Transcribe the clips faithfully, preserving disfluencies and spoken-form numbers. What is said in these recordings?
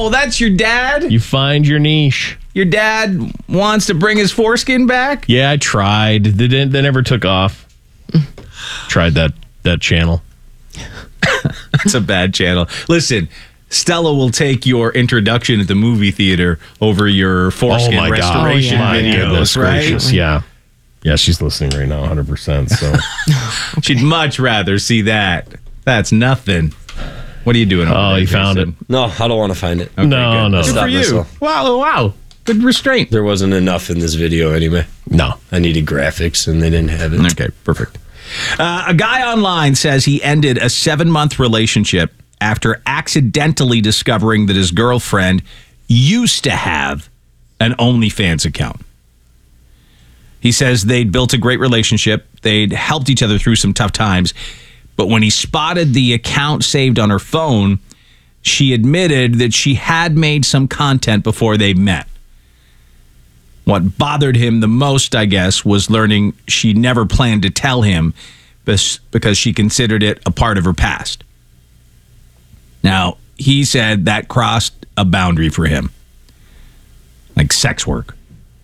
Oh, that's your dad? You find your niche. Your dad wants to bring his foreskin back? Yeah, I tried. They didn't. They never took off. Tried that that channel. That's a bad channel. Listen, Stella will take your introduction at the movie theater over your foreskin oh my restoration God. videos, My goodness right? gracious, yeah. Yeah, she's listening right now, one hundred percent. So okay. She'd much rather see that. That's nothing. What are you doing over Oh, there, you found Jason? it. No, I don't want to find it. Okay, no, good. no. Good Stop for you. myself. Wow, wow. Good restraint. There wasn't enough in this video anyway. No. I needed graphics, and they didn't have it. Okay, perfect. Uh, a guy online says he ended a seven-month relationship after accidentally discovering that his girlfriend used to have an OnlyFans account. He says they'd built a great relationship. They'd helped each other through some tough times. But when he spotted the account saved on her phone, she admitted that she had made some content before they met. What bothered him the most, I guess, was learning she never planned to tell him because she considered it a part of her past. Now, he said that crossed a boundary for him, like sex work.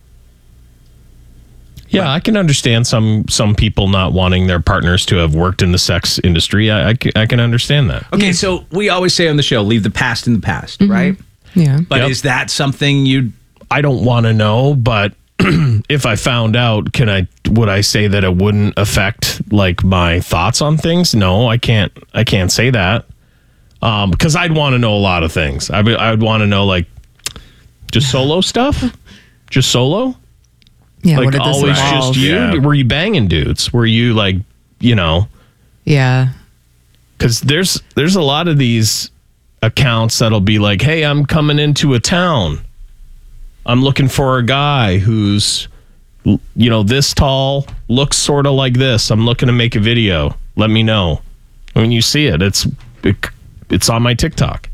Yeah, I can understand some some people not wanting their partners to have worked in the sex industry. I, I, c- I can understand that. Okay, so we always say on the show, leave the past in the past, mm-hmm. right? Yeah. But Yep. is that something you'd... I don't want to know, but if I found out, can I would I say that it wouldn't affect like my thoughts on things? No, I can't. I can't say that um, because I'd want to know a lot of things. I would, I would want to know like just solo stuff, just solo. Yeah. Like what did this always involve? just you. Yeah. Were you banging dudes? Were you like you know? Yeah. Because there's there's a lot of these accounts that'll be like, hey, I'm coming into a town. I'm looking for a guy who's, you know, this tall, looks sort of like this. I'm looking to make a video. Let me know. When you see it, it's it, it's on my TikTok.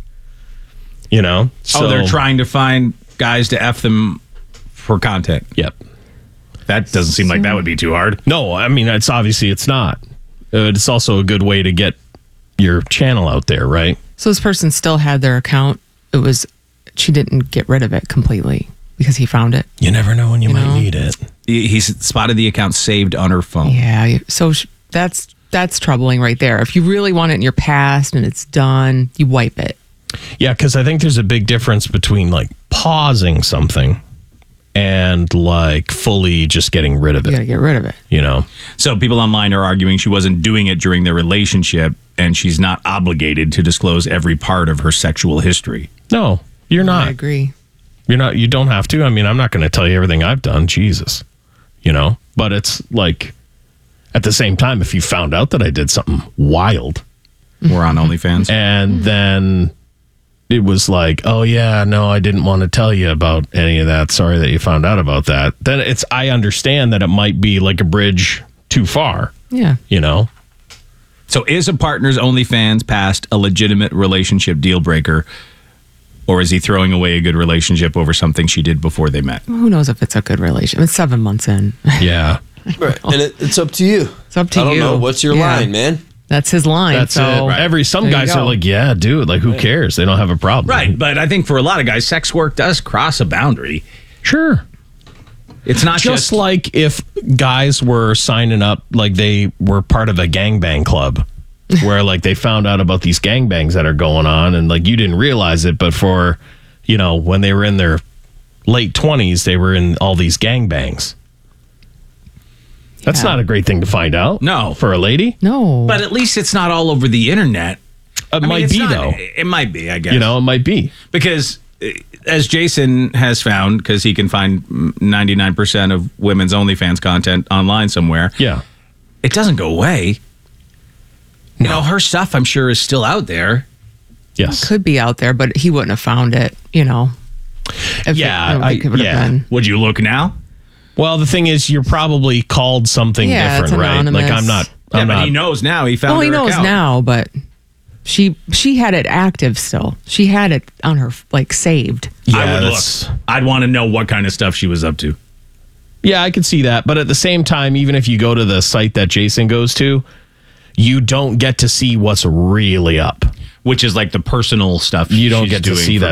You know? So, oh, they're trying to find guys to F them for content. Yep. That doesn't seem like that would be too hard. No, I mean, it's obviously it's not. Uh, it's also a good way to get your channel out there, right? So this person still had their account. It was, she didn't get rid of it completely because he found it. You never know when you, You might know? need it. He he spotted the account saved on her phone. Yeah. So sh- that's that's troubling right there. If you really want it in your past and it's done, you wipe it. Yeah, because I think there's a big difference between like pausing something and like fully just getting rid of You got to it. get rid of it. You know? So people online are arguing she wasn't doing it during their relationship and she's not obligated to disclose every part of her sexual history. No, you're I not. agree. You're not. You don't have to. I mean, I'm not going to tell you everything I've done. Jesus, you know. But it's like, at the same time, if you found out that I did something wild, We're on OnlyFans. and then it was like, oh yeah, no, I didn't want to tell you about any of that. Sorry that you found out about that. Then it's. I understand that it might be like a bridge too far. Yeah. You know. So is a partner's OnlyFans past a legitimate relationship deal breaker? Or is he throwing away a good relationship over something she did before they met? Who knows if it's a good relationship? It's seven months in. Yeah. Right. And it, it's up to you. It's up to I don't you. know. What's your Yeah. line, man? That's his line. That's so it. Every some there you guys are go. like, yeah, dude. Like, who cares? They don't have a problem. Right, but I think for a lot of guys, sex work does cross a boundary. Sure. It's not Just just, like if guys were signing up, like they were part of a gangbang club, where like they found out about these gangbangs that are going on, and like you didn't realize it, but for, you know, when they were in their late twenties, they were in all these gangbangs. That's Yeah. not a great thing to find out. No. For a lady. No. but at least it's not all over the internet. It I mean, might it's be, not- though. It might be, I guess. You know, it might be. Because uh, as Jason has found, because he can find ninety-nine percent of women's OnlyFans content online somewhere, Yeah. it doesn't go away. You know, her stuff, I'm sure, is still out there. Yes. could be out there, but he wouldn't have found it, you know. If Yeah, It, I don't think I- it would have yeah. been. Would you look now? Well, the thing is, you're probably called something Yeah, it's different, right? Like, anonymous. I'm not. Yeah, I'm but not. he knows now. He found Well, he her knows account. now, but she she had it active still. She had it on her, like, saved. Yeah, I would that's- look. I'd want to know what kind of stuff she was up to. Yeah, I could see that. But at the same time, even if you go to the site that Jason goes to, you don't get to see what's really up. Which is like the personal stuff. You don't she's get to doing see for that